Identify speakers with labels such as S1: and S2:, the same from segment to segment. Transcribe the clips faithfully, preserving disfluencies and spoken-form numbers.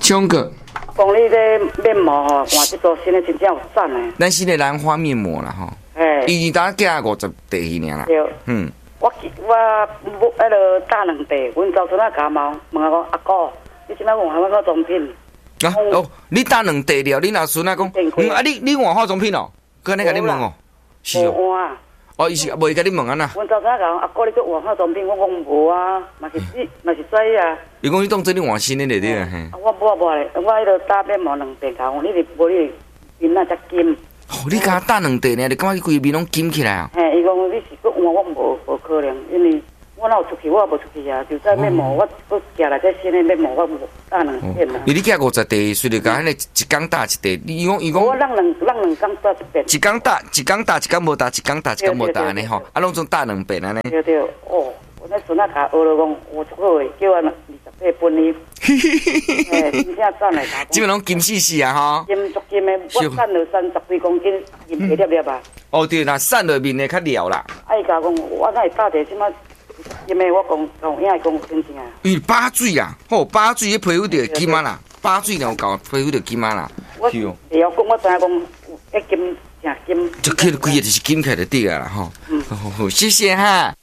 S1: 冲个。
S2: 讲你咧面膜吼，换这组新的真正有赞诶。
S1: 咱新的兰花面膜啦吼，
S2: 嘿，
S1: 伊打价五十地尔啦。
S2: 对。
S1: 嗯。
S2: 我我我迄落大两地，阮早春啊感冒，问我讲阿哥，你即摆用化妆品？
S1: 啊哦，你打两地了，你阿孙啊讲，嗯啊你你换化妆品哦，搁你甲你问哦，是哦。哦，伊是袂甲你问安那？
S2: 阮早早讲阿哥，你做换化妆品，我讲无啊，嘛是知，嘛是知啊。
S1: 伊讲你当真你换新的咧对啊？
S2: 我无无咧，我迄落打面膜两地讲，你是无你面啊才金。
S1: 哦，你敢打两地呢？你感觉伊规面拢金起来啊？
S2: 嘿，伊讲你是搁换，我无无可能，因为我哪有出去，我也无出去啊。就在面膜，我搁寄来这新的面膜，我无打两片啊。
S1: 你你寄五十地，所以讲安尼一工打一地，伊讲伊讲。
S2: 我让两让两工打一遍。
S1: 一工打一工打一工无打，一工打一工无打安尼吼，啊，拢总打两遍安尼。
S2: 对对，哦，我那孙仔甲学了讲，我出好诶，叫我二十八分哩。嘿，真正赞诶！
S1: 基本拢金死死啊吼。
S2: 金足金诶，我瘦了三十几公斤，金皮粒粒啊。
S1: 哦对啦，瘦落面诶较了啦。
S2: 啊，伊甲讲，我哪会打者即马金诶？我讲讲影讲真正啊。
S1: 伊把水啊，吼把水迄皮肤着金啊啦，把水了有够皮肤着金啊啦。
S2: 我袂晓讲，我知影讲，迄金正金。
S1: 就起规个就是金起来就对啊啦吼。嗯，好好谢谢哈。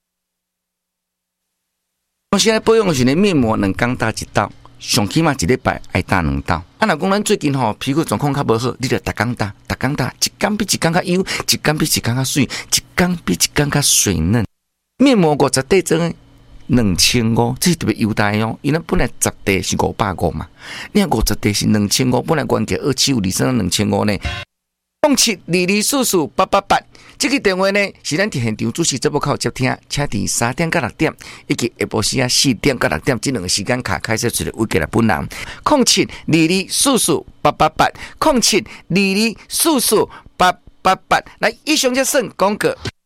S1: 我现在保养的时呢，面膜两工打一道，上起码一礼拜爱打两道。啊，若讲咱最近吼皮肤状况较无好，你着逐工打，逐工打，一工比一工较油，一工比一工较水，一工比一工较水嫩。面膜五十块装的两千五，这是特别优待哦。因为本来十块是五百五嘛，你看五十块是两千五，本来原价二七五，你升到两千五呢。零七二二四四八八八，这个电话呢是咱伫现场主持节目口接听，请伫三点到六点，以及下晡时啊四点到六点这两个时间卡开设出来为给了本人。零七二二四四八八八，零七二二四四八八八，来以上就算广告。